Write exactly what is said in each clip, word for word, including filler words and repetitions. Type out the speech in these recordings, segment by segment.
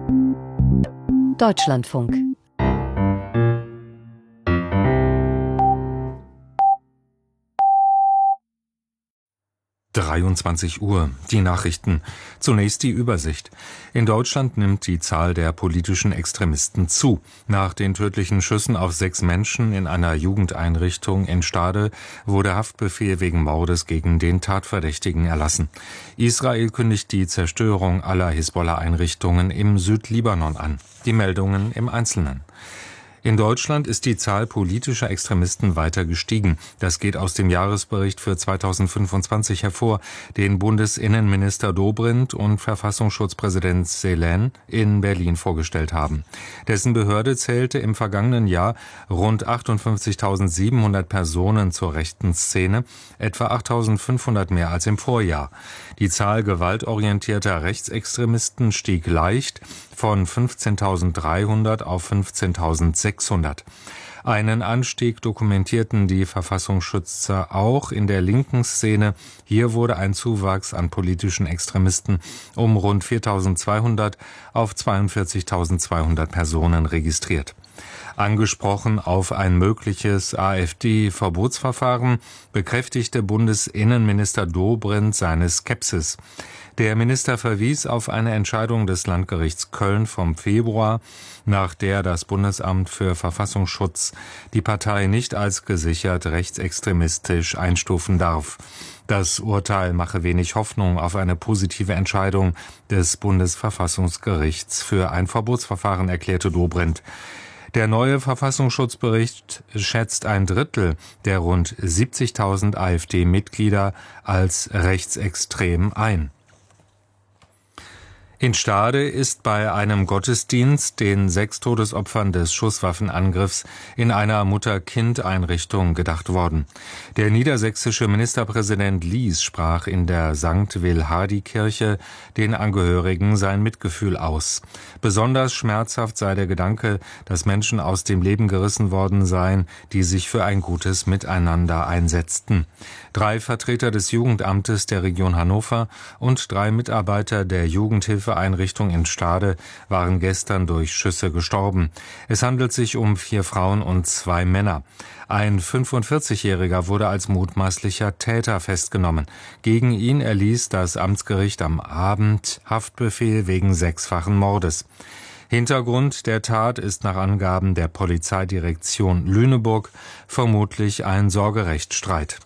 Deutschlandfunk. dreiundzwanzig Uhr, die Nachrichten. Zunächst die Übersicht. In Deutschland nimmt die Zahl der politischen Extremisten zu. Nach den tödlichen Schüssen auf sechs Menschen in einer Jugendeinrichtung in Stade wurde Haftbefehl wegen Mordes gegen den Tatverdächtigen erlassen. Israel kündigt die Zerstörung aller Hisbollah-Einrichtungen im Südlibanon an. Die Meldungen im Einzelnen. In Deutschland ist die Zahl politischer Extremisten weiter gestiegen. Das geht aus dem Jahresbericht für zweitausendfünfundzwanzig hervor, den Bundesinnenminister Dobrindt und Verfassungsschutzpräsident Sälen in Berlin vorgestellt haben. Dessen Behörde zählte im vergangenen Jahr rund achtundfünfzigtausendsiebenhundert Personen zur rechten Szene, etwa achttausendfünfhundert mehr als im Vorjahr. Die Zahl gewaltorientierter Rechtsextremisten stieg leicht von fünfzehntausenddreihundert auf fünfzehntausendsechshundert. Einen Anstieg dokumentierten die Verfassungsschützer auch in der linken Szene. Hier wurde ein Zuwachs an politischen Extremisten um rund viertausendzweihundert auf zweiundvierzigtausendzweihundert Personen registriert. Angesprochen auf ein mögliches AfD-Verbotsverfahren bekräftigte Bundesinnenminister Dobrindt seine Skepsis. Der Minister verwies auf eine Entscheidung des Landgerichts Köln vom Februar, nach der das Bundesamt für Verfassungsschutz die Partei nicht als gesichert rechtsextremistisch einstufen darf. Das Urteil mache wenig Hoffnung auf eine positive Entscheidung des Bundesverfassungsgerichts für ein Verbotsverfahren, erklärte Dobrindt. Der neue Verfassungsschutzbericht schätzt ein Drittel der rund siebzigtausend AfD-Mitglieder als rechtsextrem ein. In Stade ist bei einem Gottesdienst den sechs Todesopfern des Schusswaffenangriffs in einer Mutter-Kind-Einrichtung gedacht worden. Der niedersächsische Ministerpräsident Lies sprach in der Sankt Wilhardi-Kirche den Angehörigen sein Mitgefühl aus. Besonders schmerzhaft sei der Gedanke, dass Menschen aus dem Leben gerissen worden seien, die sich für ein gutes Miteinander einsetzten. Drei Vertreter des Jugendamtes der Region Hannover und drei Mitarbeiter der Jugendhilfeeinrichtung in Stade waren gestern durch Schüsse gestorben. Es handelt sich um vier Frauen und zwei Männer. Ein fünfundvierzigjähriger wurde als mutmaßlicher Täter festgenommen. Gegen ihn erließ das Amtsgericht am Abend Haftbefehl wegen sechsfachen Mordes. Hintergrund der Tat ist nach Angaben der Polizeidirektion Lüneburg vermutlich ein Sorgerechtsstreit.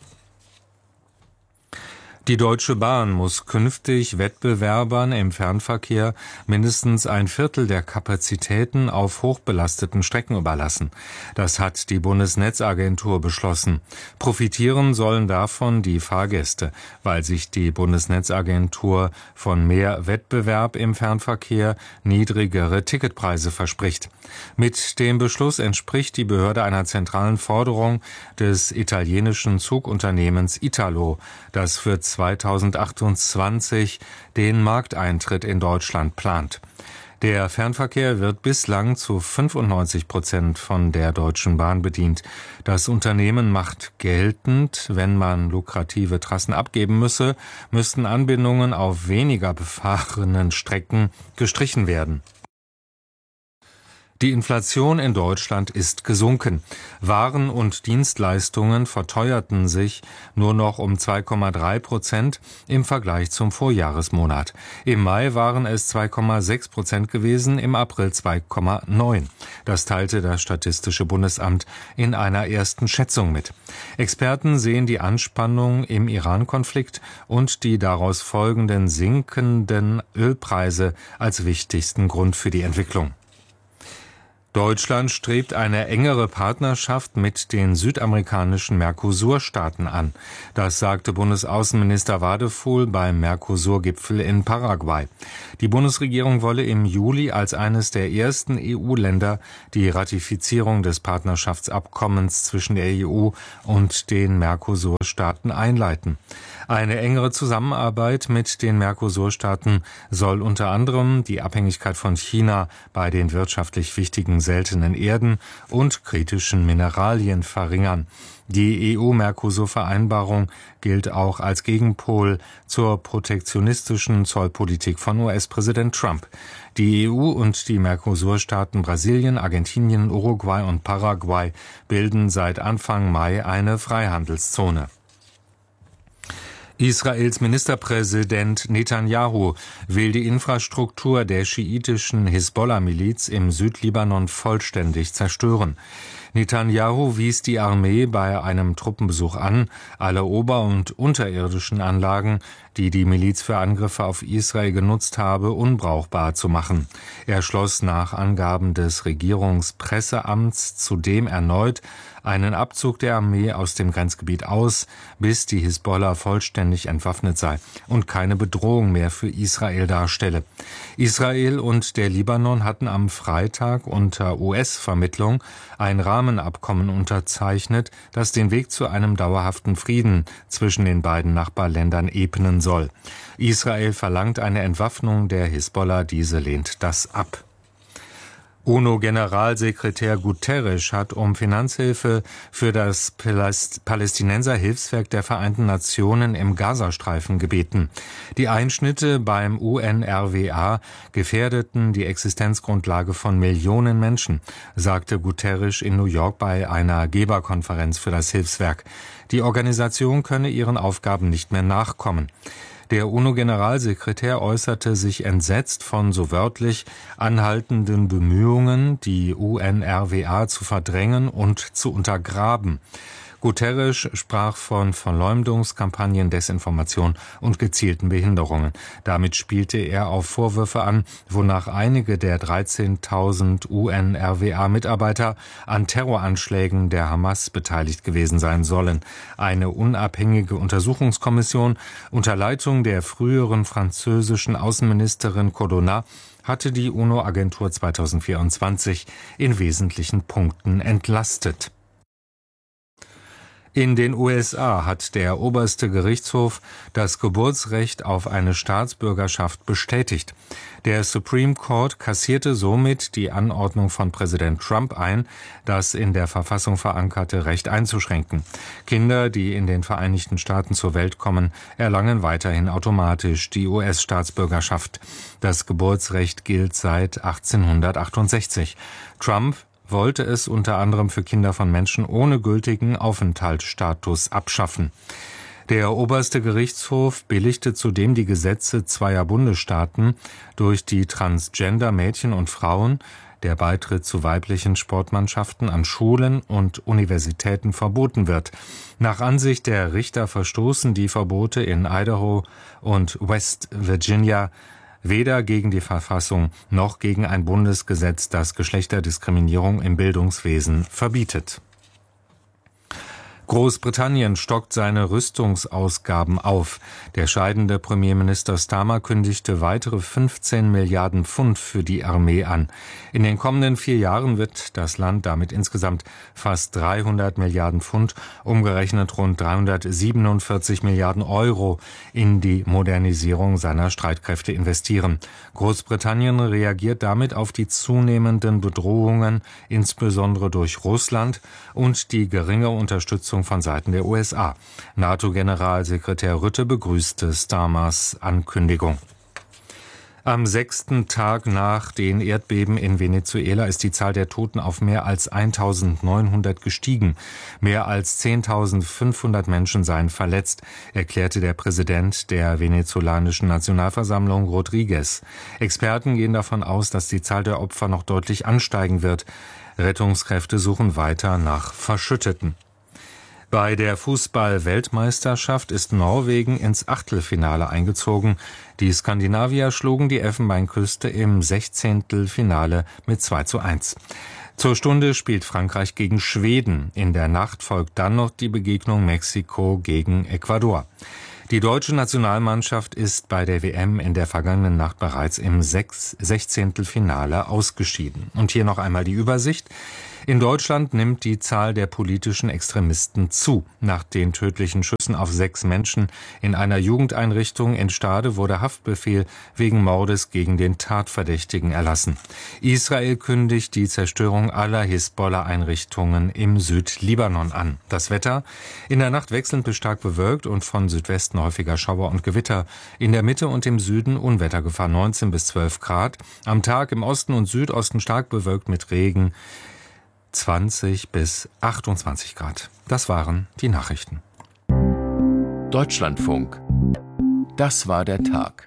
Die Deutsche Bahn muss künftig Wettbewerbern im Fernverkehr mindestens ein Viertel der Kapazitäten auf hochbelasteten Strecken überlassen. Das hat die Bundesnetzagentur beschlossen. Profitieren sollen davon die Fahrgäste, weil sich die Bundesnetzagentur von mehr Wettbewerb im Fernverkehr niedrigere Ticketpreise verspricht. Mit dem Beschluss entspricht die Behörde einer zentralen Forderung des italienischen Zugunternehmens Italo, das für zweitausendachtundzwanzig den Markteintritt in Deutschland plant. Der Fernverkehr wird bislang zu fünfundneunzig Prozent von der Deutschen Bahn bedient. Das Unternehmen macht geltend, wenn man lukrative Trassen abgeben müsse, müssten Anbindungen auf weniger befahrenen Strecken gestrichen werden. Die Inflation in Deutschland ist gesunken. Waren und Dienstleistungen verteuerten sich nur noch um zwei Komma drei Prozent im Vergleich zum Vorjahresmonat. Im Mai waren es zwei Komma sechs Prozent gewesen, im April zwei Komma neun. Das teilte das Statistische Bundesamt in einer ersten Schätzung mit. Experten sehen die Anspannung im Iran-Konflikt und die daraus folgenden sinkenden Ölpreise als wichtigsten Grund für die Entwicklung. Deutschland strebt eine engere Partnerschaft mit den südamerikanischen Mercosur-Staaten an. Das sagte Bundesaußenminister Wadefuhl beim Mercosur-Gipfel in Paraguay. Die Bundesregierung wolle im Juli als eines der ersten E U-Länder die Ratifizierung des Partnerschaftsabkommens zwischen der E U und den Mercosur-Staaten einleiten. Eine engere Zusammenarbeit mit den Mercosur-Staaten soll unter anderem die Abhängigkeit von China bei den wirtschaftlich wichtigen gegen seltenen Erden und kritischen Mineralien verringern. Die E U-Mercosur-Vereinbarung gilt auch als Gegenpol zur protektionistischen Zollpolitik von U S-Präsident Trump. Die E U und die Mercosur-Staaten Brasilien, Argentinien, Uruguay und Paraguay bilden seit Anfang Mai eine Freihandelszone. Israels Ministerpräsident Netanyahu will die Infrastruktur der schiitischen Hisbollah-Miliz im Südlibanon vollständig zerstören. Netanyahu wies die Armee bei einem Truppenbesuch an, alle ober- und unterirdischen Anlagen, die die Miliz für Angriffe auf Israel genutzt habe, unbrauchbar zu machen. Er schloss nach Angaben des Regierungspresseamts zudem erneut einen Abzug der Armee aus dem Grenzgebiet aus, bis die Hisbollah vollständig entwaffnet sei und keine Bedrohung mehr für Israel darstelle. Israel und der Libanon hatten am Freitag unter U S-Vermittlung ein Rahmenabkommen unterzeichnet, das den Weg zu einem dauerhaften Frieden zwischen den beiden Nachbarländern ebnen soll. Israel verlangt eine Entwaffnung der Hisbollah, diese lehnt das ab. UNO-Generalsekretär Guterres hat um Finanzhilfe für das Palästinenser-Hilfswerk der Vereinten Nationen im Gazastreifen gebeten. Die Einschnitte beim U N R W A gefährdeten die Existenzgrundlage von Millionen Menschen, sagte Guterres in New York bei einer Geberkonferenz für das Hilfswerk. Die Organisation könne ihren Aufgaben nicht mehr nachkommen. Der UNO-Generalsekretär äußerte sich entsetzt von so wörtlich anhaltenden Bemühungen, die U N R W A zu verdrängen und zu untergraben. Guterres sprach von Verleumdungskampagnen, Desinformation und gezielten Behinderungen. Damit spielte er auf Vorwürfe an, wonach einige der dreizehntausend U N R W A-Mitarbeiter an Terroranschlägen der Hamas beteiligt gewesen sein sollen. Eine unabhängige Untersuchungskommission unter Leitung der früheren französischen Außenministerin Colonna hatte die UNO-Agentur zweitausendvierundzwanzig in wesentlichen Punkten entlastet. In den U S A hat der oberste Gerichtshof das Geburtsrecht auf eine Staatsbürgerschaft bestätigt. Der Supreme Court kassierte somit die Anordnung von Präsident Trump ein, das in der Verfassung verankerte Recht einzuschränken. Kinder, die in den Vereinigten Staaten zur Welt kommen, erlangen weiterhin automatisch die U S-Staatsbürgerschaft. Das Geburtsrecht gilt seit achtzehnhundertachtundsechzig. Trump wollte es unter anderem für Kinder von Menschen ohne gültigen Aufenthaltsstatus abschaffen. Der oberste Gerichtshof billigte zudem die Gesetze zweier Bundesstaaten, durch die Transgender Mädchen und Frauen der Beitritt zu weiblichen Sportmannschaften an Schulen und Universitäten verboten wird. Nach Ansicht der Richter verstoßen die Verbote in Idaho und West Virginia weder gegen die Verfassung noch gegen ein Bundesgesetz, das Geschlechterdiskriminierung im Bildungswesen verbietet. Großbritannien stockt seine Rüstungsausgaben auf. Der scheidende Premierminister Starmer kündigte weitere fünfzehn Milliarden Pfund für die Armee an. In den kommenden vier Jahren wird das Land damit insgesamt fast dreihundert Milliarden Pfund, umgerechnet rund dreihundertsiebenundvierzig Milliarden Euro, in die Modernisierung seiner Streitkräfte investieren. Großbritannien reagiert damit auf die zunehmenden Bedrohungen, insbesondere durch Russland, und die geringe Unterstützung von Seiten der U S A. NATO-Generalsekretär Rutte begrüßte Starmers Ankündigung. Am sechsten Tag nach den Erdbeben in Venezuela ist die Zahl der Toten auf mehr als eintausendneunhundert gestiegen. Mehr als zehntausendfünfhundert Menschen seien verletzt, erklärte der Präsident der venezolanischen Nationalversammlung Rodriguez. Experten gehen davon aus, dass die Zahl der Opfer noch deutlich ansteigen wird. Rettungskräfte suchen weiter nach Verschütteten. Bei der Fußball-Weltmeisterschaft ist Norwegen ins Achtelfinale eingezogen. Die Skandinavier schlugen die Elfenbeinküste im Sechzehntelfinale mit zwei zu eins. Zur Stunde spielt Frankreich gegen Schweden. In der Nacht folgt dann noch die Begegnung Mexiko gegen Ecuador. Die deutsche Nationalmannschaft ist bei der W M in der vergangenen Nacht bereits im Sechzehntelfinale ausgeschieden. Und hier noch einmal die Übersicht. In Deutschland nimmt die Zahl der politischen Extremisten zu. Nach den tödlichen Schüssen auf sechs Menschen in einer Jugendeinrichtung in Stade wurde Haftbefehl wegen Mordes gegen den Tatverdächtigen erlassen. Israel kündigt die Zerstörung aller Hisbollah-Einrichtungen im Südlibanon an. Das Wetter: in der Nacht wechselnd bis stark bewölkt und von Südwesten häufiger Schauer und Gewitter. In der Mitte und im Süden Unwettergefahr neunzehn bis zwölf Grad. Am Tag im Osten und Südosten stark bewölkt mit Regen zwanzig bis achtundzwanzig Grad. Das waren die Nachrichten. Deutschlandfunk. Das war der Tag.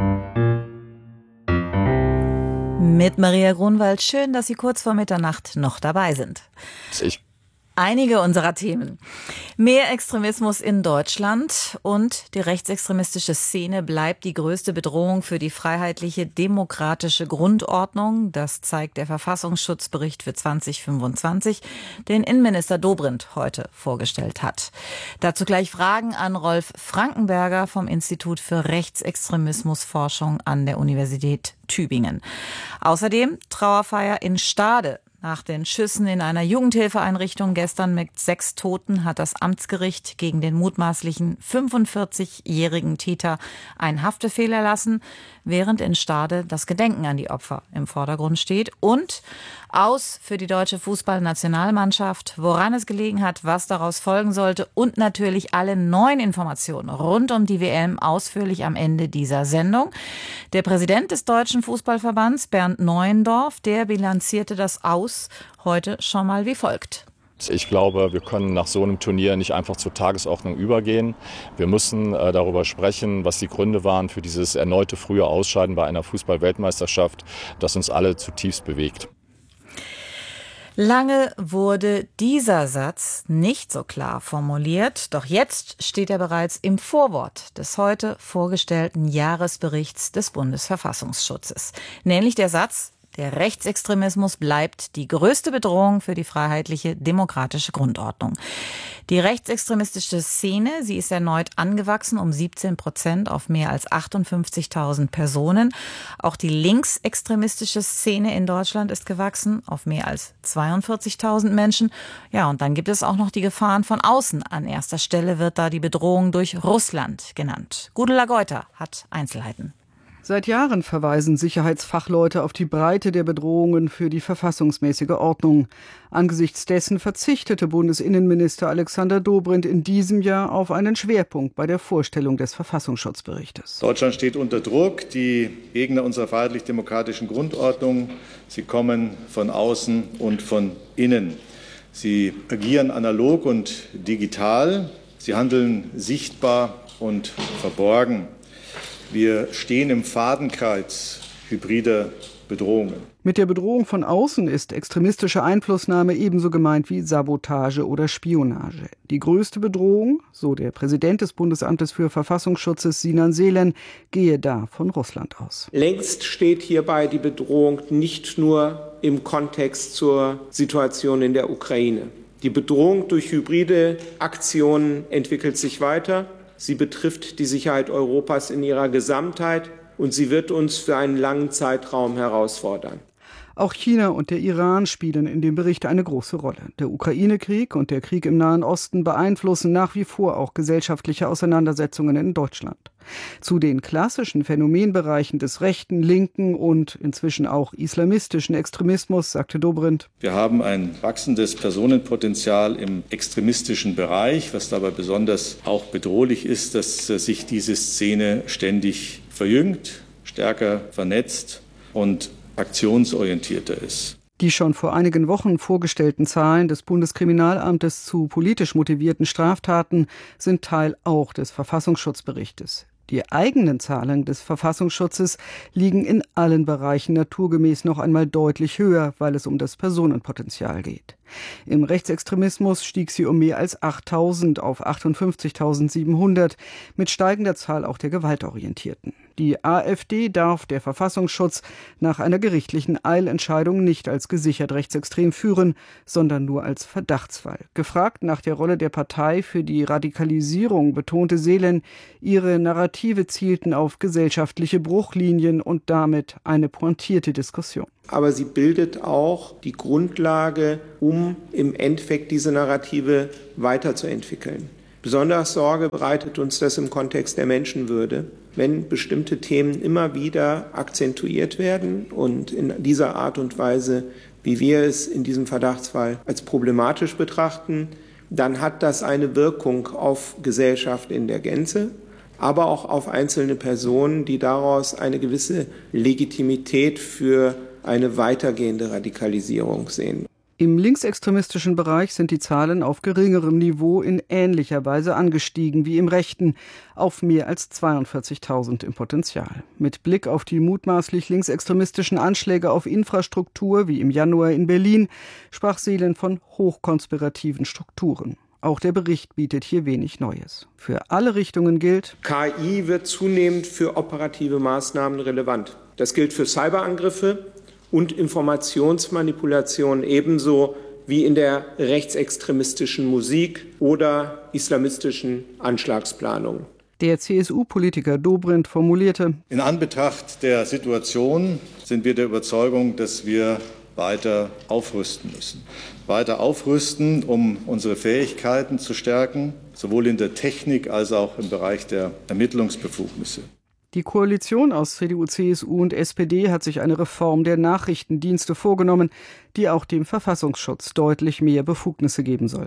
Mit Maria Grunwald. Schön, dass Sie kurz vor Mitternacht noch dabei sind. Ich Einige unserer Themen. Mehr Extremismus in Deutschland und die rechtsextremistische Szene bleibt die größte Bedrohung für die freiheitliche demokratische Grundordnung. Das zeigt der Verfassungsschutzbericht für zwanzig fünfundzwanzig, den Innenminister Dobrindt heute vorgestellt hat. Dazu gleich Fragen an Rolf Frankenberger vom Institut für Rechtsextremismusforschung an der Universität Tübingen. Außerdem Trauerfeier in Stade. Nach den Schüssen in einer Jugendhilfeeinrichtung gestern mit sechs Toten hat das Amtsgericht gegen den mutmaßlichen fünfundvierzigjährigen Täter einen Haftbefehl erlassen, während in Stade das Gedenken an die Opfer im Vordergrund steht. Und aus für die deutsche Fußballnationalmannschaft, woran es gelegen hat, was daraus folgen sollte und natürlich alle neuen Informationen rund um die W M ausführlich am Ende dieser Sendung. Der Präsident des Deutschen Fußballverbands, Bernd Neuendorf, der bilanzierte das Aus heute schon mal wie folgt. Ich glaube, wir können nach so einem Turnier nicht einfach zur Tagesordnung übergehen. Wir müssen äh, darüber sprechen, was die Gründe waren für dieses erneute frühe Ausscheiden bei einer Fußball-Weltmeisterschaft, das uns alle zutiefst bewegt. Lange wurde dieser Satz nicht so klar formuliert, doch jetzt steht er bereits im Vorwort des heute vorgestellten Jahresberichts des Bundesverfassungsschutzes. Nämlich der Satz: Der Rechtsextremismus bleibt die größte Bedrohung für die freiheitliche demokratische Grundordnung. Die rechtsextremistische Szene, sie ist erneut angewachsen um siebzehn Prozent auf mehr als achtundfünfzigtausend Personen. Auch die linksextremistische Szene in Deutschland ist gewachsen auf mehr als zweiundvierzigtausend Menschen. Ja, und dann gibt es auch noch die Gefahren von außen. An erster Stelle wird da die Bedrohung durch Russland genannt. Gudula Geuter hat Einzelheiten. Seit Jahren verweisen Sicherheitsfachleute auf die Breite der Bedrohungen für die verfassungsmäßige Ordnung. Angesichts dessen verzichtete Bundesinnenminister Alexander Dobrindt in diesem Jahr auf einen Schwerpunkt bei der Vorstellung des Verfassungsschutzberichtes. Deutschland steht unter Druck. Die Gegner unserer freiheitlich-demokratischen Grundordnung, sie kommen von außen und von innen. Sie agieren analog und digital. Sie handeln sichtbar und verborgen. Wir stehen im Fadenkreuz hybrider Bedrohungen. Mit der Bedrohung von außen ist extremistische Einflussnahme ebenso gemeint wie Sabotage oder Spionage. Die größte Bedrohung, so der Präsident des Bundesamtes für Verfassungsschutzes Sinan Selen, gehe da von Russland aus. Längst steht hierbei die Bedrohung nicht nur im Kontext zur Situation in der Ukraine. Die Bedrohung durch hybride Aktionen entwickelt sich weiter. Sie betrifft die Sicherheit Europas in ihrer Gesamtheit und sie wird uns für einen langen Zeitraum herausfordern. Auch China und der Iran spielen in dem Bericht eine große Rolle. Der Ukraine-Krieg und der Krieg im Nahen Osten beeinflussen nach wie vor auch gesellschaftliche Auseinandersetzungen in Deutschland. Zu den klassischen Phänomenbereichen des rechten, linken und inzwischen auch islamistischen Extremismus, sagte Dobrindt: Wir haben ein wachsendes Personenpotenzial im extremistischen Bereich, was dabei besonders auch bedrohlich ist, dass sich diese Szene ständig verjüngt, stärker vernetzt und aktionsorientierter ist. Die schon vor einigen Wochen vorgestellten Zahlen des Bundeskriminalamtes zu politisch motivierten Straftaten sind Teil auch des Verfassungsschutzberichtes. Die eigenen Zahlen des Verfassungsschutzes liegen in allen Bereichen naturgemäß noch einmal deutlich höher, weil es um das Personenpotenzial geht. Im Rechtsextremismus stieg sie um mehr als achttausend auf achtundfünfzigtausendsiebenhundert, mit steigender Zahl auch der Gewaltorientierten. Die AfD darf der Verfassungsschutz nach einer gerichtlichen Eilentscheidung nicht als gesichert rechtsextrem führen, sondern nur als Verdachtsfall. Gefragt nach der Rolle der Partei für die Radikalisierung betonte Seelen, ihre Narrative zielten auf gesellschaftliche Bruchlinien und damit eine pointierte Diskussion. Aber sie bildet auch die Grundlage, um im Endeffekt diese Narrative weiterzuentwickeln. Besonders Sorge bereitet uns das im Kontext der Menschenwürde, wenn bestimmte Themen immer wieder akzentuiert werden und in dieser Art und Weise, wie wir es in diesem Verdachtsfall als problematisch betrachten, dann hat das eine Wirkung auf Gesellschaft in der Gänze, aber auch auf einzelne Personen, die daraus eine gewisse Legitimität für eine weitergehende Radikalisierung sehen. Im linksextremistischen Bereich sind die Zahlen auf geringerem Niveau in ähnlicher Weise angestiegen wie im rechten, auf mehr als zweiundvierzigtausend im Potenzial. Mit Blick auf die mutmaßlich linksextremistischen Anschläge auf Infrastruktur wie im Januar in Berlin sprach Seelen von hochkonspirativen Strukturen. Auch der Bericht bietet hier wenig Neues. Für alle Richtungen gilt: K I wird zunehmend für operative Maßnahmen relevant. Das gilt für Cyberangriffe und Informationsmanipulation ebenso wie in der rechtsextremistischen Musik oder islamistischen Anschlagsplanung. Der C S U-Politiker Dobrindt formulierte: In Anbetracht der Situation sind wir der Überzeugung, dass wir weiter aufrüsten müssen. Weiter aufrüsten, um unsere Fähigkeiten zu stärken, sowohl in der Technik als auch im Bereich der Ermittlungsbefugnisse. Die Koalition aus C D U, C S U und S P D hat sich eine Reform der Nachrichtendienste vorgenommen, die auch dem Verfassungsschutz deutlich mehr Befugnisse geben soll.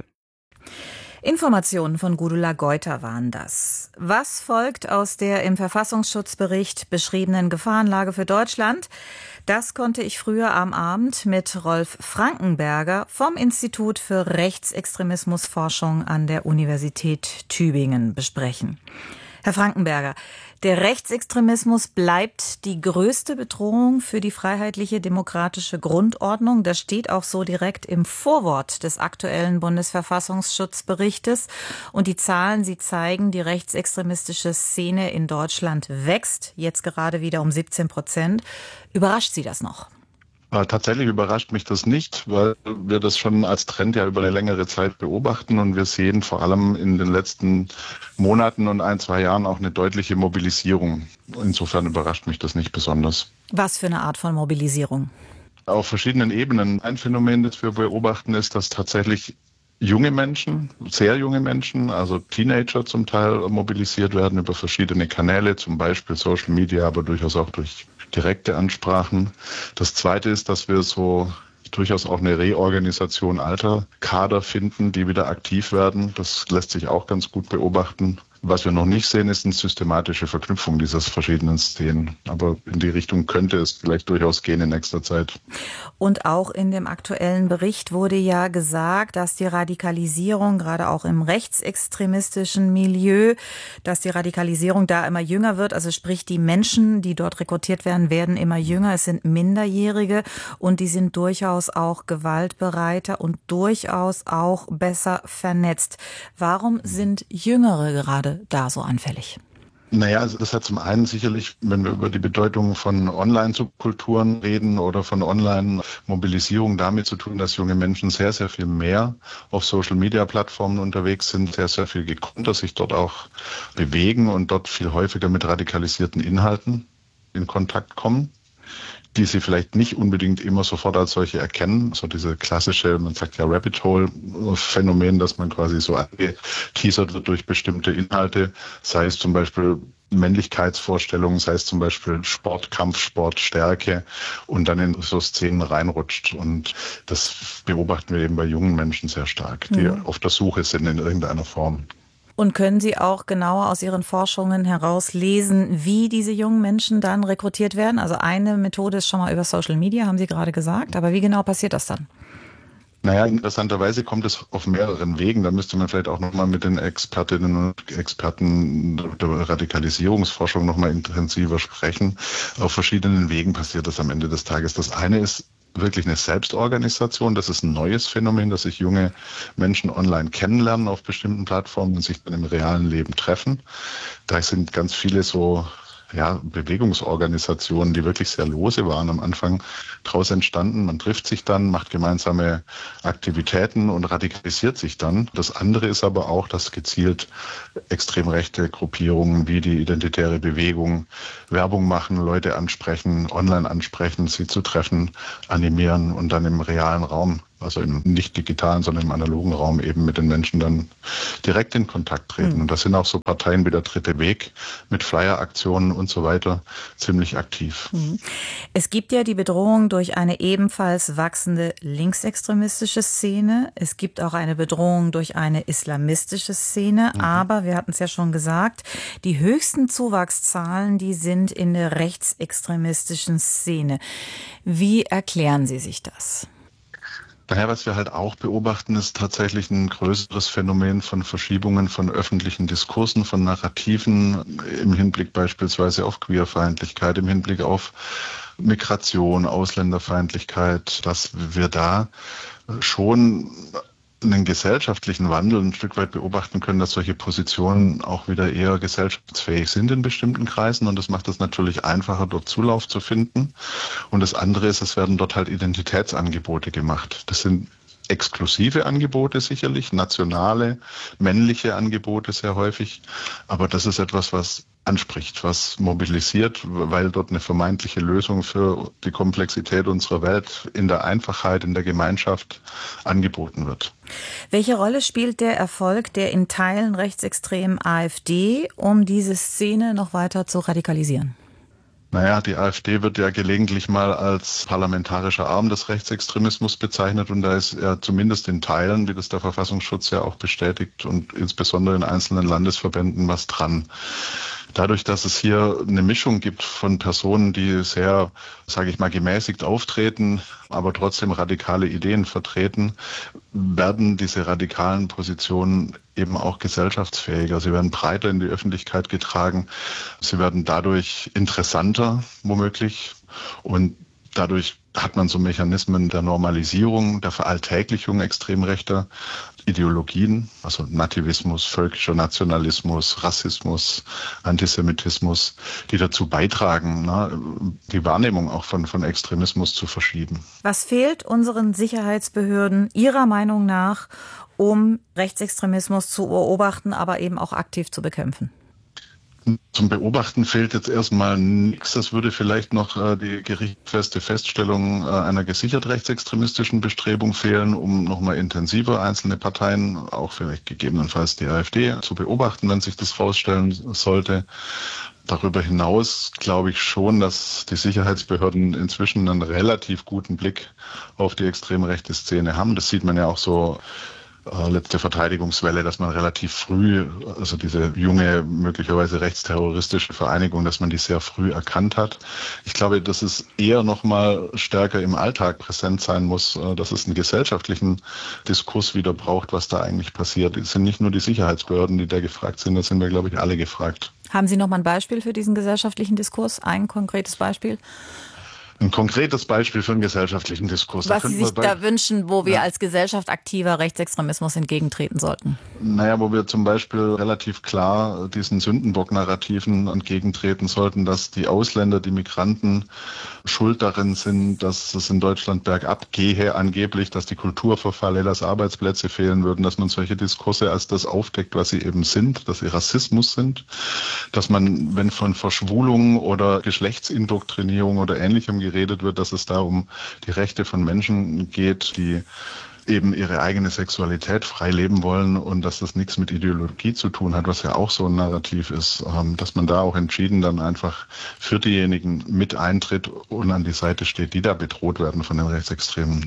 Informationen von Gudula Geuter waren das. Was folgt aus der im Verfassungsschutzbericht beschriebenen Gefahrenlage für Deutschland? Das konnte ich früher am Abend mit Rolf Frankenberger vom Institut für Rechtsextremismusforschung an der Universität Tübingen besprechen. Herr Frankenberger, der Rechtsextremismus bleibt die größte Bedrohung für die freiheitliche demokratische Grundordnung. Das steht auch so direkt im Vorwort des aktuellen Bundesverfassungsschutzberichtes. Und die Zahlen, sie zeigen, die rechtsextremistische Szene in Deutschland wächst, jetzt gerade wieder um siebzehn Prozent. Überrascht Sie das noch? Tatsächlich überrascht mich das nicht, weil wir das schon als Trend ja über eine längere Zeit beobachten und wir sehen vor allem in den letzten Monaten und ein, zwei Jahren auch eine deutliche Mobilisierung. Insofern überrascht mich das nicht besonders. Was für eine Art von Mobilisierung? Auf verschiedenen Ebenen. Ein Phänomen, das wir beobachten, ist, dass tatsächlich junge Menschen, sehr junge Menschen, also Teenager zum Teil mobilisiert werden über verschiedene Kanäle, zum Beispiel Social Media, aber durchaus auch durch direkte Ansprachen. Das Zweite ist, dass wir so durchaus auch eine Reorganisation alter Kader finden, die wieder aktiv werden. Das lässt sich auch ganz gut beobachten. Was wir noch nicht sehen, ist eine systematische Verknüpfung dieser verschiedenen Szenen. Aber in die Richtung könnte es vielleicht durchaus gehen in nächster Zeit. Und auch in dem aktuellen Bericht wurde ja gesagt, dass die Radikalisierung, gerade auch im rechtsextremistischen Milieu, dass die Radikalisierung da immer jünger wird. Also sprich, die Menschen, die dort rekrutiert werden, werden immer jünger. Es sind Minderjährige und die sind durchaus auch gewaltbereiter und durchaus auch besser vernetzt. Warum sind Jüngere gerade da so anfällig? Naja, also das hat zum einen sicherlich, wenn wir über die Bedeutung von Online-Subkulturen reden oder von Online-Mobilisierung, damit zu tun, dass junge Menschen sehr, sehr viel mehr auf Social-Media-Plattformen unterwegs sind, sehr, sehr viel gekonnter sich dort auch bewegen und dort viel häufiger mit radikalisierten Inhalten in Kontakt kommen, die sie vielleicht nicht unbedingt immer sofort als solche erkennen. So diese klassische, man sagt ja Rabbit-Hole-Phänomen, dass man quasi so angeteasert wird durch bestimmte Inhalte, sei es zum Beispiel Männlichkeitsvorstellungen, sei es zum Beispiel Sport, Kampfsport, Stärke und dann in so Szenen reinrutscht. Und das beobachten wir eben bei jungen Menschen sehr stark, die mhm. auf der Suche sind in irgendeiner Form. Und können Sie auch genauer aus Ihren Forschungen herauslesen, wie diese jungen Menschen dann rekrutiert werden? Also eine Methode ist schon mal über Social Media, haben Sie gerade gesagt. Aber wie genau passiert das dann? Naja, interessanterweise kommt es auf mehreren Wegen. Da müsste man vielleicht auch nochmal mit den Expertinnen und Experten der Radikalisierungsforschung nochmal intensiver sprechen. Auf verschiedenen Wegen passiert das am Ende des Tages. Das eine ist wirklich eine Selbstorganisation. Das ist ein neues Phänomen, dass sich junge Menschen online kennenlernen auf bestimmten Plattformen und sich dann im realen Leben treffen. Da sind ganz viele so ja, Bewegungsorganisationen, die wirklich sehr lose waren am Anfang, daraus entstanden. Man trifft sich dann, macht gemeinsame Aktivitäten und radikalisiert sich dann. Das andere ist aber auch, dass gezielt extrem rechte Gruppierungen wie die Identitäre Bewegung Werbung machen, Leute ansprechen, online ansprechen, sie zu treffen, animieren und dann im realen Raum, also im nicht digitalen, sondern im analogen Raum eben mit den Menschen dann direkt in Kontakt treten. Mhm. Und da sind auch so Parteien wie der Dritte Weg mit Flyer-Aktionen und so weiter ziemlich aktiv. Mhm. Es gibt ja die Bedrohung durch eine ebenfalls wachsende linksextremistische Szene. Es gibt auch eine Bedrohung durch eine islamistische Szene. Mhm. Aber wir hatten es ja schon gesagt, die höchsten Zuwachszahlen, die sind in der rechtsextremistischen Szene. Wie erklären Sie sich das? Daher, was wir halt auch beobachten, ist tatsächlich ein größeres Phänomen von Verschiebungen von öffentlichen Diskursen, von Narrativen im Hinblick beispielsweise auf Queerfeindlichkeit, im Hinblick auf Migration, Ausländerfeindlichkeit, dass wir da schon einen gesellschaftlichen Wandel ein Stück weit beobachten können, dass solche Positionen auch wieder eher gesellschaftsfähig sind in bestimmten Kreisen, und das macht es natürlich einfacher, dort Zulauf zu finden. Und das andere ist, es werden dort halt Identitätsangebote gemacht. Das sind exklusive Angebote sicherlich, nationale, männliche Angebote sehr häufig, aber das ist etwas, was anspricht, was mobilisiert, weil dort eine vermeintliche Lösung für die Komplexität unserer Welt in der Einfachheit, in der Gemeinschaft angeboten wird. Welche Rolle spielt der Erfolg der in Teilen rechtsextremen AfD, um diese Szene noch weiter zu radikalisieren? Naja, die AfD wird ja gelegentlich mal als parlamentarischer Arm des Rechtsextremismus bezeichnet, und da ist ja zumindest in Teilen, wie das der Verfassungsschutz ja auch bestätigt, und insbesondere in einzelnen Landesverbänden was dran. Dadurch, dass es hier eine Mischung gibt von Personen, die sehr, sage ich mal, gemäßigt auftreten, aber trotzdem radikale Ideen vertreten, werden diese radikalen Positionen eben auch gesellschaftsfähiger. Sie werden breiter in die Öffentlichkeit getragen. Sie werden dadurch interessanter, womöglich. Und dadurch hat man so Mechanismen der Normalisierung, der Veralltäglichung extrem rechter Ideologien, also Nativismus, völkischer Nationalismus, Rassismus, Antisemitismus, die dazu beitragen, na, die Wahrnehmung auch von, von Extremismus zu verschieben. Was fehlt unseren Sicherheitsbehörden Ihrer Meinung nach, um Rechtsextremismus zu beobachten, aber eben auch aktiv zu bekämpfen? Zum Beobachten fehlt jetzt erstmal nichts. Das würde vielleicht noch äh, die gerichtsfeste Feststellung äh, einer gesichert rechtsextremistischen Bestrebung fehlen, um nochmal intensiver einzelne Parteien, auch vielleicht gegebenenfalls die AfD, zu beobachten, wenn sich das rausstellen sollte. Darüber hinaus glaube ich schon, dass die Sicherheitsbehörden inzwischen einen relativ guten Blick auf die extrem rechte Szene haben. Das sieht man ja auch so äh, letzte Verteidigungswelle, dass man relativ früh, also diese junge, möglicherweise rechtsterroristische Vereinigung, dass man die sehr früh erkannt hat. Ich glaube, dass es eher noch mal stärker im Alltag präsent sein muss, äh, dass es einen gesellschaftlichen Diskurs wieder braucht, was da eigentlich passiert. Es sind nicht nur die Sicherheitsbehörden, die da gefragt sind, da sind wir, glaube ich, alle gefragt. Haben Sie noch mal ein Beispiel für diesen gesellschaftlichen Diskurs? Ein konkretes Beispiel? Ein konkretes Beispiel für einen gesellschaftlichen Diskurs. Was Sie sich da wünschen, wo wir ja. als Gesellschaft aktiver Rechtsextremismus entgegentreten sollten? Naja, wo wir zum Beispiel relativ klar diesen Sündenbock-Narrativen entgegentreten sollten, dass die Ausländer, die Migranten schuld darin sind, dass es in Deutschland bergab gehe angeblich, dass die Kultur verfalle, dass Arbeitsplätze fehlen würden, dass man solche Diskurse als das aufdeckt, was sie eben sind, dass sie Rassismus sind, dass man, wenn von Verschwulung oder Geschlechtsindoktrinierung oder Ähnlichem geredet wird, dass es da um die Rechte von Menschen geht, die eben ihre eigene Sexualität frei leben wollen, und dass das nichts mit Ideologie zu tun hat, was ja auch so ein Narrativ ist, dass man da auch entschieden dann einfach für diejenigen mit eintritt und an die Seite steht, die da bedroht werden von den Rechtsextremen.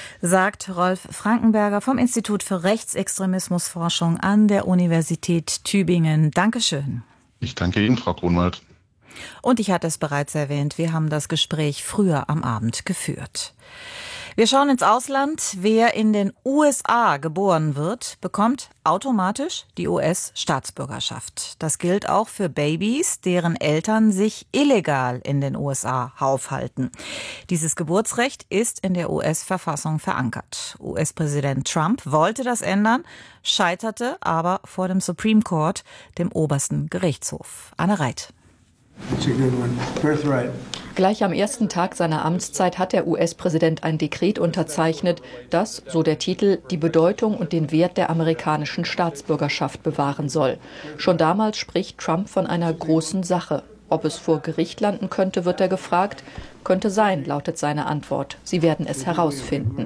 Sagt Rolf Frankenberger vom Institut für Rechtsextremismusforschung an der Universität Tübingen. Dankeschön. Ich danke Ihnen, Frau Grunwald. Und ich hatte es bereits erwähnt, wir haben das Gespräch früher am Abend geführt. Wir schauen ins Ausland. Wer in den U S A geboren wird, bekommt automatisch die U S-Staatsbürgerschaft. Das gilt auch für Babys, deren Eltern sich illegal in den U S A aufhalten. Dieses Geburtsrecht ist in der U S-Verfassung verankert. U S-Präsident Trump wollte das ändern, scheiterte aber vor dem Supreme Court, dem obersten Gerichtshof. Anne Reit. Gleich am ersten Tag seiner Amtszeit hat der U S-Präsident ein Dekret unterzeichnet, das, so der Titel, die Bedeutung und den Wert der amerikanischen Staatsbürgerschaft bewahren soll. Schon damals spricht Trump von einer großen Sache. Ob es vor Gericht landen könnte, wird er gefragt. Könnte sein, lautet seine Antwort. Sie werden es herausfinden.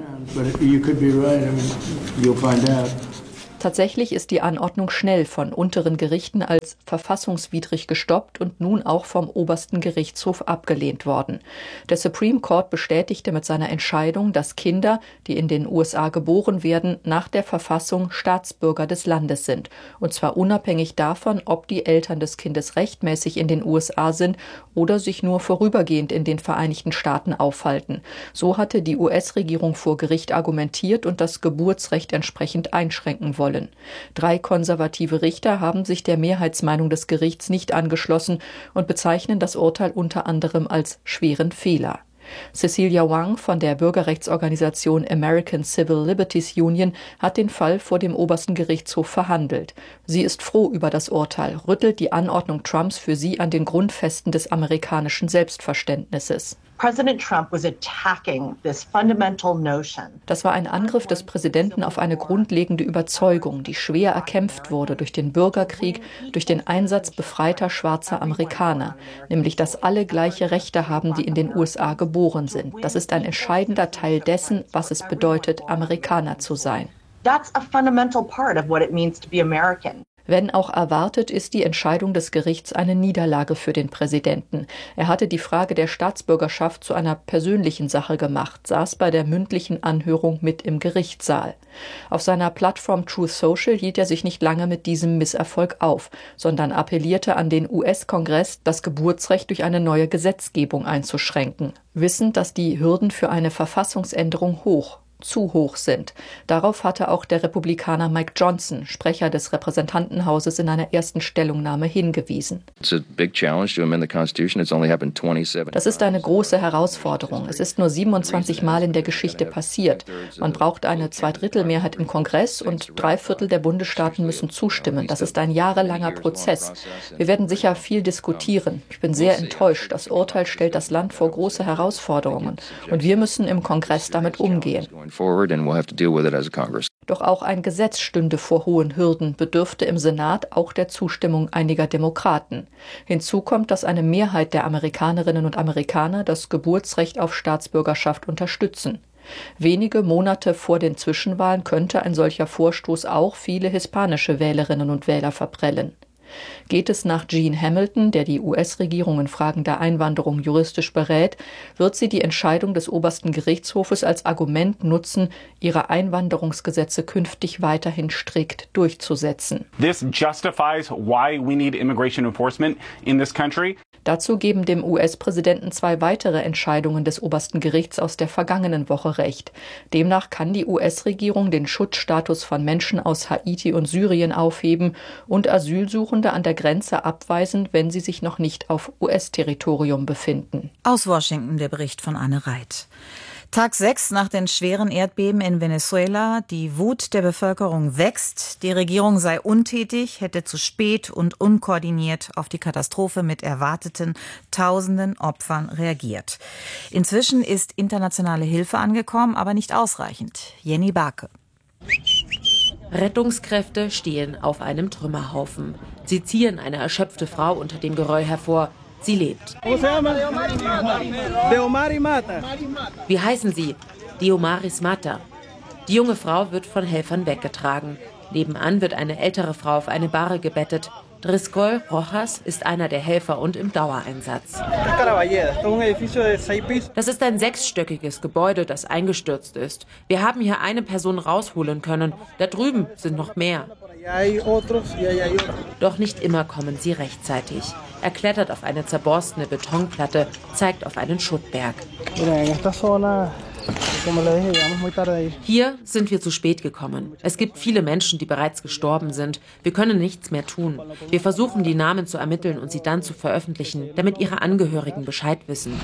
Tatsächlich ist die Anordnung schnell von unteren Gerichten als verfassungswidrig gestoppt und nun auch vom obersten Gerichtshof abgelehnt worden. Der Supreme Court bestätigte mit seiner Entscheidung, dass Kinder, die in den U S A geboren werden, nach der Verfassung Staatsbürger des Landes sind. Und zwar unabhängig davon, ob die Eltern des Kindes rechtmäßig in den U S A sind oder sich nur vorübergehend in den Vereinigten Staaten aufhalten. So hatte die U S-Regierung vor Gericht argumentiert und das Geburtsrecht entsprechend einschränken wollen. Drei konservative Richter haben sich der Mehrheitsmeinung des Gerichts nicht angeschlossen und bezeichnen das Urteil unter anderem als schweren Fehler. Cecilia Wang von der Bürgerrechtsorganisation American Civil Liberties Union hat den Fall vor dem obersten Gerichtshof verhandelt. Sie ist froh über das Urteil, rüttelt die Anordnung Trumps für sie an den Grundfesten des amerikanischen Selbstverständnisses. Das war ein Angriff des Präsidenten auf eine grundlegende Überzeugung, die schwer erkämpft wurde durch den Bürgerkrieg, durch den Einsatz befreiter schwarzer Amerikaner, nämlich dass alle gleiche Rechte haben, die in den U S A geboren sind. Das ist ein entscheidender Teil dessen, was es bedeutet, Amerikaner zu sein. That's a fundamental part of what it means to be American. Wenn auch erwartet, ist die Entscheidung des Gerichts eine Niederlage für den Präsidenten. Er hatte die Frage der Staatsbürgerschaft zu einer persönlichen Sache gemacht, saß bei der mündlichen Anhörung mit im Gerichtssaal. Auf seiner Plattform Truth Social hielt er sich nicht lange mit diesem Misserfolg auf, sondern appellierte an den U S-Kongress, das Geburtsrecht durch eine neue Gesetzgebung einzuschränken, wissend, dass die Hürden für eine Verfassungsänderung hoch zu hoch sind. Darauf hatte auch der Republikaner Mike Johnson, Sprecher des Repräsentantenhauses, in einer ersten Stellungnahme hingewiesen. Das ist eine große Herausforderung. Es ist nur siebenundzwanzig Mal in der Geschichte passiert. Man braucht eine Zweidrittelmehrheit im Kongress und drei Viertel der Bundesstaaten müssen zustimmen. Das ist ein jahrelanger Prozess. Wir werden sicher viel diskutieren. Ich bin sehr enttäuscht. Das Urteil stellt das Land vor große Herausforderungen. Und wir müssen im Kongress damit umgehen. Doch auch ein Gesetz stünde vor hohen Hürden, bedürfte im Senat auch der Zustimmung einiger Demokraten. Hinzu kommt, dass eine Mehrheit der Amerikanerinnen und Amerikaner das Geburtsrecht auf Staatsbürgerschaft unterstützen. Wenige Monate vor den Zwischenwahlen könnte ein solcher Vorstoß auch viele hispanische Wählerinnen und Wähler verprellen. Geht es nach Gene Hamilton, der die U S-Regierung in Fragen der Einwanderung juristisch berät, wird sie die Entscheidung des obersten Gerichtshofes als Argument nutzen, ihre Einwanderungsgesetze künftig weiterhin strikt durchzusetzen. This justifies why we need immigration enforcement in this country. Dazu geben dem U S-Präsidenten zwei weitere Entscheidungen des obersten Gerichts aus der vergangenen Woche recht. Demnach kann die U S-Regierung den Schutzstatus von Menschen aus Haiti und Syrien aufheben und Asylsuchende an der Grenze abweisen, wenn sie sich noch nicht auf U S-Territorium befinden. Aus Washington der Bericht von Anne Reit. Tag sechs nach den schweren Erdbeben in Venezuela. Die Wut der Bevölkerung wächst. Die Regierung sei untätig, hätte zu spät und unkoordiniert auf die Katastrophe mit erwarteten tausenden Opfern reagiert. Inzwischen ist internationale Hilfe angekommen, aber nicht ausreichend. Jenny Barke. Rettungskräfte stehen auf einem Trümmerhaufen. Sie ziehen eine erschöpfte Frau unter dem Geröll hervor. Sie lebt. Wie heißen Sie? Diomaris Mata. Die junge Frau wird von Helfern weggetragen. Nebenan wird eine ältere Frau auf eine Bahre gebettet. Driscoll Rojas ist einer der Helfer und im Dauereinsatz. Das ist ein sechsstöckiges Gebäude, das eingestürzt ist. Wir haben hier eine Person rausholen können. Da drüben sind noch mehr. Doch nicht immer kommen sie rechtzeitig. Er klettert auf eine zerborstene Betonplatte, zeigt auf einen Schuttberg. Hier sind wir zu spät gekommen. Es gibt viele Menschen, die bereits gestorben sind. Wir können nichts mehr tun. Wir versuchen, die Namen zu ermitteln und sie dann zu veröffentlichen, damit ihre Angehörigen Bescheid wissen.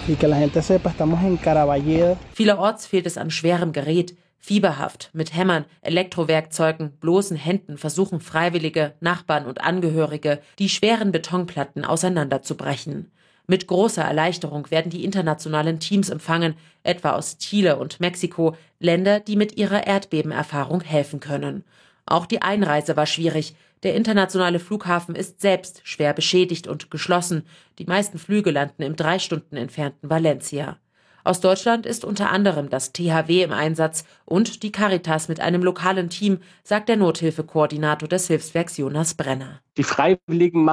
Vielerorts fehlt es an schwerem Gerät. Fieberhaft, mit Hämmern, Elektrowerkzeugen, bloßen Händen versuchen Freiwillige, Nachbarn und Angehörige, die schweren Betonplatten auseinanderzubrechen. Mit großer Erleichterung werden die internationalen Teams empfangen, etwa aus Chile und Mexiko, Länder, die mit ihrer Erdbebenerfahrung helfen können. Auch die Einreise war schwierig. Der internationale Flughafen ist selbst schwer beschädigt und geschlossen. Die meisten Flüge landen im drei Stunden entfernten Valencia. Aus Deutschland ist unter anderem das T H W im Einsatz und die Caritas mit einem lokalen Team, sagt der Nothilfekoordinator des Hilfswerks Jonas Brenner. Die Freiwilligen